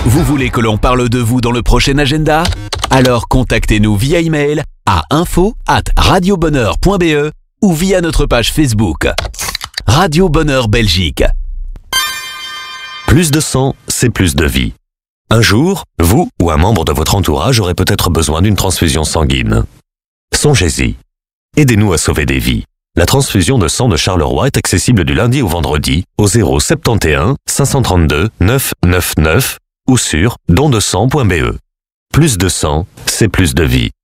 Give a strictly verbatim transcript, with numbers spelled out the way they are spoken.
Vous voulez que l'on parle de vous dans le prochain agenda? Alors contactez-nous via email à info arobase radiobonheur point b e ou via notre page Facebook. Radio Bonheur Belgique. Plus de sang, c'est plus de vie. Un jour, vous ou un membre de votre entourage aurait peut-être besoin d'une transfusion sanguine. Songez-y. Aidez-nous à sauver des vies. La transfusion de sang de Charleroi est accessible du lundi au vendredi au zéro sept un cinq cent trente-deux neuf cent quatre-vingt-dix-neuf ou sur don de sang point b e. Plus de sang, c'est plus de vie.